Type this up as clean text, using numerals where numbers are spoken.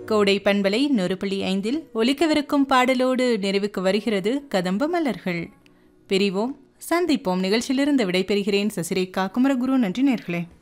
கோடை பண்பலை 100.5 ஒலிக்கவிருக்கும் பாடலோடு நிறைவுக்கு வருகிறது கதம்ப மலர்கள். பிரிவோம், சந்திப்போம் நிகழ்ச்சியிலிருந்து விடைபெறுகிறேன். சசிரேகா குமரகுரு. நன்றி நேர்களே.